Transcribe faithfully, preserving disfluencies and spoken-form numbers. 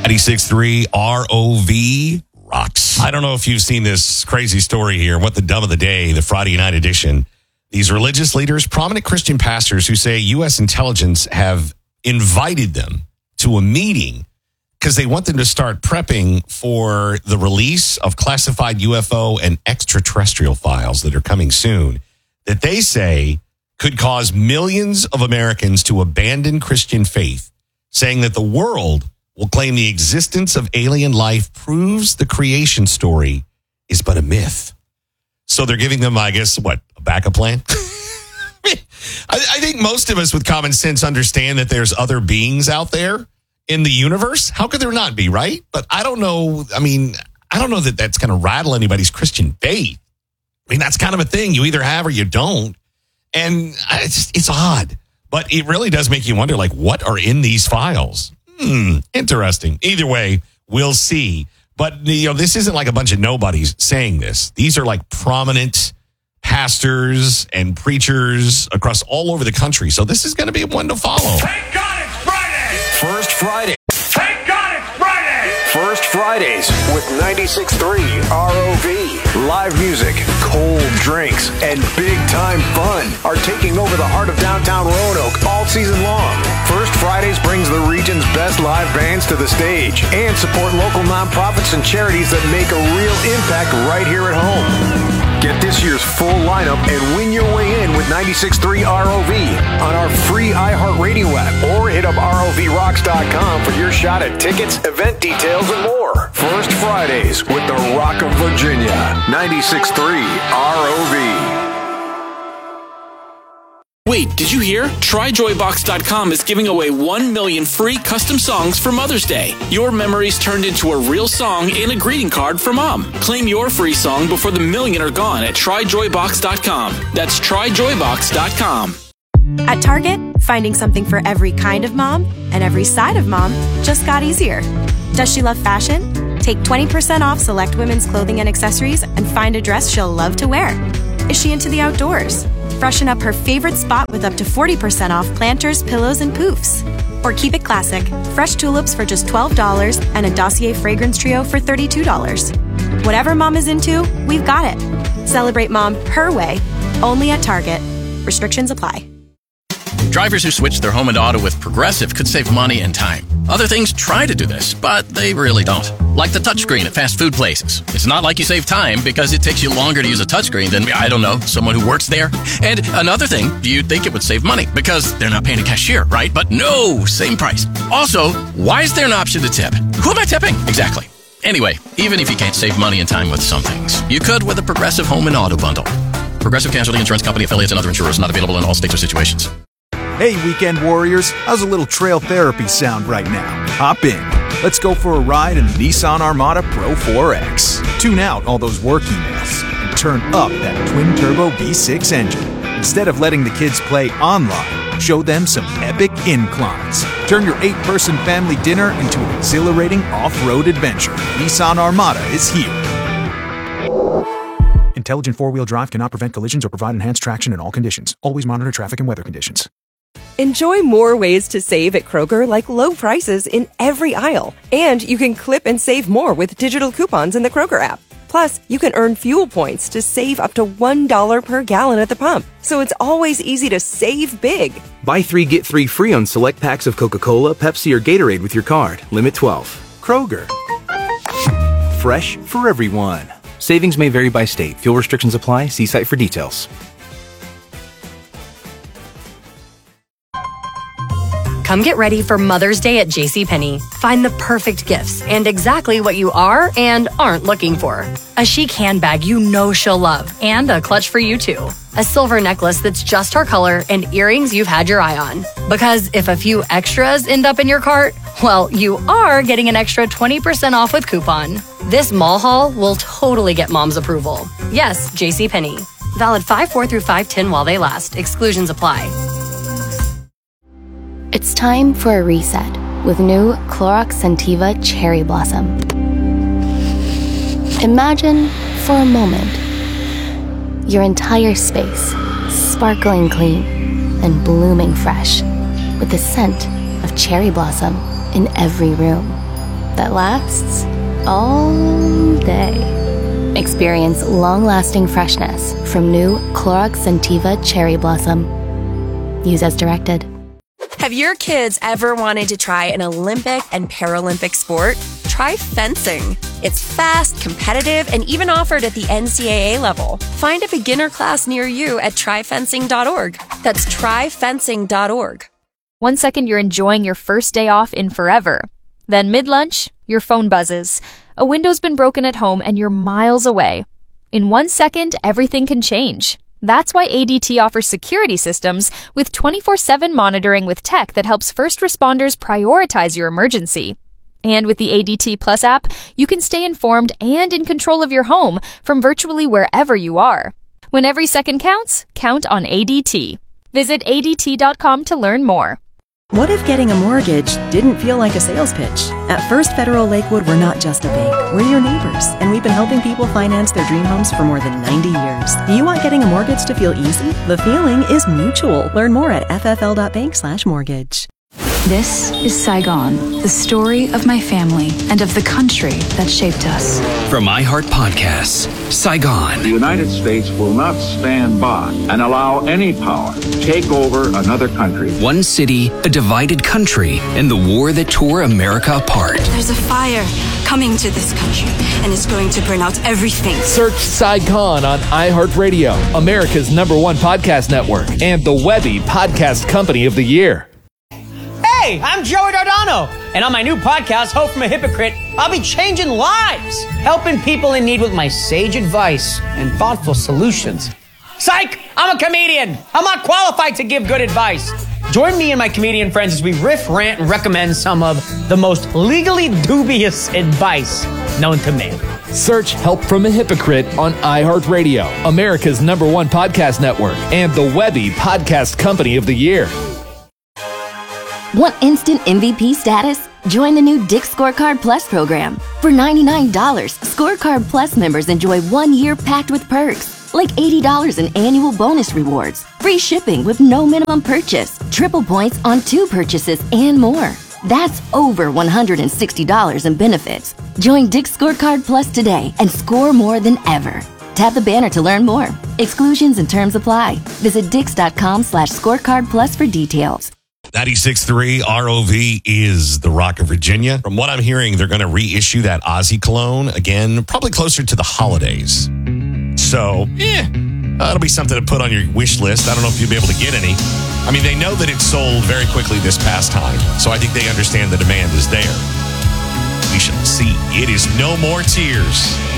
ninety-six point three R O V rocks. I don't know if you've seen this crazy story here. What the dumb of the day, the Friday night edition. These religious leaders, prominent Christian pastors who say U S intelligence have invited them to a meeting because they want them to start prepping for the release of classified U F O and extraterrestrial files that are coming soon, that they say could cause millions of Americans to abandon Christian faith, saying that the world will claim the existence of alien life proves the creation story is but a myth. So they're giving them, I guess, what, a backup plan? I, I think most of us with common sense understand that there's other beings out there in the universe. How could there not be, right? But I don't know. I mean, I don't know that that's going to rattle anybody's Christian faith. I mean, that's kind of a thing. You either have or you don't. And it's just, it's odd. But it really does make you wonder, like, what are in these files? Hmm, interesting. Either way, we'll see. But, you know, this isn't like a bunch of nobodies saying this. These are like prominent pastors and preachers across all over the country. So this is going to be one to follow. Thank God it's Friday! First Friday. Thank God it's Friday! First Fridays with ninety-six point three R O V. Live music, cold drinks, and big-time fun are taking over the heart of downtown Roanoke all season long. First Fridays brings the region's best live bands to the stage and support local nonprofits and charities that make a real impact right here at home. Get this year's full lineup and win your way in with ninety-six point three R O V on our free iHeartRadio app, or hit up R O V rocks dot com for your shot at tickets, event details, and more. First Fridays with the Rock of Virginia. ninety-six point three R O V. Wait, did you hear? Try joy box dot com is giving away one million free custom songs for Mother's Day. Your memories turned into a real song and a greeting card for Mom. Claim your free song before the million are gone at try joy box dot com. That's try joy box dot com. At Target, finding something for every kind of mom and every side of mom just got easier. Does she love fashion? Take twenty percent off select women's clothing and accessories and find a dress she'll love to wear. Is she into the outdoors? Freshen up her favorite spot with up to forty percent off planters, pillows, and poofs. Or keep it classic. Fresh tulips for just twelve dollars and a Dossier fragrance trio for thirty-two dollars. Whatever mom is into, we've got it. Celebrate mom her way, only at Target. Restrictions apply. Drivers who switch their home and auto with Progressive could save money and time. Other things try to do this, but they really don't. Like the touchscreen at fast food places. It's not like you save time because it takes you longer to use a touchscreen than, I don't know, someone who works there. And another thing, you'd think it would save money because they're not paying a cashier, right? But no, same price. Also, why is there an option to tip? Who am I tipping? Exactly. Anyway, even if you can't save money and time with some things, you could with a Progressive home and auto bundle. Progressive Casualty Insurance Company, affiliates, and other insurers not available in all states or situations. Hey, weekend warriors, how's a little trail therapy sound right now? Hop in. Let's go for a ride in the Nissan Armada Pro four X. Tune out all those work emails and turn up that twin-turbo V six engine. Instead of letting the kids play online, show them some epic inclines. Turn your eight-person family dinner into an exhilarating off-road adventure. Nissan Armada is here. Intelligent four-wheel drive cannot prevent collisions or provide enhanced traction in all conditions. Always monitor traffic and weather conditions. Enjoy more ways to save at Kroger, like low prices in every aisle. And you can clip and save more with digital coupons in the Kroger app. Plus, you can earn fuel points to save up to one dollar per gallon at the pump. So it's always easy to save big. Buy three, get three free on select packs of Coca-Cola, Pepsi, or Gatorade with your card. Limit twelve. Kroger. Fresh for everyone. Savings may vary by state. Fuel restrictions apply. See site for details. Come get ready for Mother's Day at JCPenney. Find the perfect gifts and exactly what you are and aren't looking for. A chic handbag you know she'll love and a clutch for you too. A silver necklace that's just her color and earrings you've had your eye on. Because if a few extras end up in your cart, well, you are getting an extra twenty percent off with coupon. This mall haul will totally get mom's approval. Yes, JCPenney. Valid five four through five ten while they last. Exclusions apply. It's time for a reset with new Clorox Scentiva Cherry Blossom. Imagine, for a moment, your entire space sparkling clean and blooming fresh with the scent of cherry blossom in every room. that lasts all day. Experience long-lasting freshness from new Clorox Scentiva Cherry Blossom. Use as directed. Have your kids ever wanted to try an Olympic and Paralympic sport? Try fencing. It's fast, competitive, and even offered at the N C double A level. Find a beginner class near you at try fencing dot org. That's try fencing dot org. One second you're enjoying your first day off in forever. Then mid-lunch, your phone buzzes. A window's been broken at home and you're miles away. In one second, everything can change. That's why A D T offers security systems with twenty-four seven monitoring with tech that helps first responders prioritize your emergency. And with the A D T Plus app, you can stay informed and in control of your home from virtually wherever you are. When every second counts, count on A D T. Visit A D T dot com to learn more. What if getting a mortgage didn't feel like a sales pitch? At First Federal Lakewood, we're not just a bank. We're your neighbors, and we've been helping people finance their dream homes for more than ninety years. Do you want getting a mortgage to feel easy? The feeling is mutual. Learn more at f f l dot bank slash mortgage. This is Saigon, the story of my family and of the country that shaped us. From iHeart Podcasts, Saigon. The United States will not stand by and allow any power to take over another country. One city, a divided country, and the war that tore America apart. There's a fire coming to this country, and it's going to burn out everything. Search Saigon on iHeartRadio, America's number one podcast network, and the Webby Podcast Company of the Year. Hey, I'm Joey Dardano, and on my new podcast, Hope from a Hypocrite, I'll be changing lives, helping people in need with my sage advice and thoughtful solutions. Psych! I'm a comedian. I'm not qualified to give good advice. Join me and my comedian friends as we riff, rant, and recommend some of the most legally dubious advice known to man. Search Help from a Hypocrite on iHeartRadio, America's number one podcast network, and the Webby Podcast Company of the Year. Want instant M V P status? Join the new Dick's Scorecard Plus program. For ninety-nine dollars, Scorecard Plus members enjoy one year packed with perks, like eighty dollars in annual bonus rewards, free shipping with no minimum purchase, triple points on two purchases, and more. That's over one hundred sixty dollars in benefits. Join Dick's Scorecard Plus today and score more than ever. Tap the banner to learn more. Exclusions and terms apply. Visit dix.com slash scorecard plus for details. ninety-six point three R O V is the Rock of Virginia. From what I'm hearing, they're going to reissue that Ozzy cologne again, probably closer to the holidays. So, eh, that'll be something to put on your wish list. I don't know if you'll be able to get any. I mean, they know that it sold very quickly this past time, so I think they understand the demand is there. We shall see. It is No More Tears.